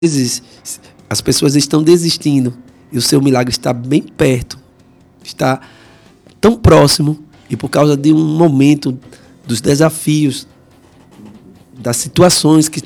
vezes as pessoas estão desistindo e o seu milagre está bem perto, está tão próximo, e por causa de um momento, dos desafios, das situações que